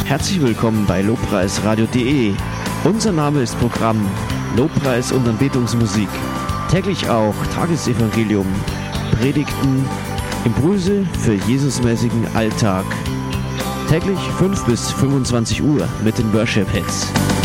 Herzlich willkommen bei lobpreisradio.de. Unser Name ist Programm Lobpreis und Anbetungsmusik. Täglich auch Tagesevangelium, Predigten, Impulse für Jesusmäßigen Alltag. Täglich 5 bis 25 Uhr mit den Worship Hits.